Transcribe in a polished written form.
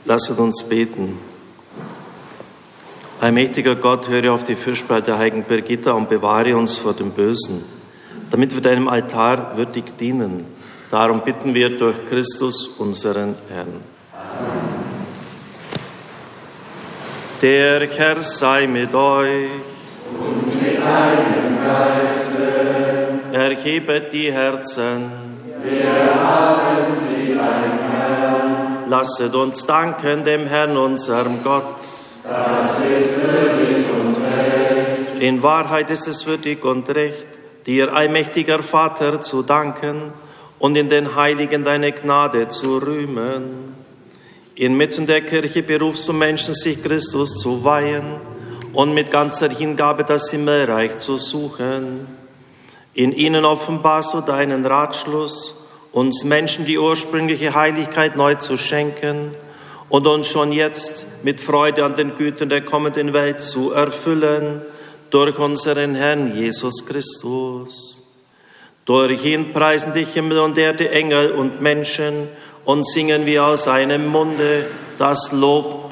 Lasset uns beten. Allmächtiger Gott, höre auf die Fürsprache der heiligen Birgitta und bewahre uns vor dem Bösen, damit wir deinem Altar würdig dienen. Darum bitten wir durch Christus, unseren Herrn. Amen. Der Herr sei mit euch. Und mit deinem Geiste. Erhebet die Herzen. Wir haben sie beim Herrn. Lasset uns danken dem Herrn, unserem Gott. Das ist würdig und recht. In Wahrheit ist es würdig und recht, dir, allmächtiger Vater, zu danken und in den Heiligen deine Gnade zu rühmen. Inmitten der Kirche berufst du Menschen, sich Christus zu weihen und mit ganzer Hingabe das Himmelreich zu suchen. In ihnen offenbarst du deinen Ratschluss, uns Menschen die ursprüngliche Heiligkeit neu zu schenken und uns schon jetzt mit Freude an den Gütern der kommenden Welt zu erfüllen, durch unseren Herrn Jesus Christus. Durch ihn preisen dich Himmel und Erde, Engel und Menschen, und singen wir aus einem Munde das Lob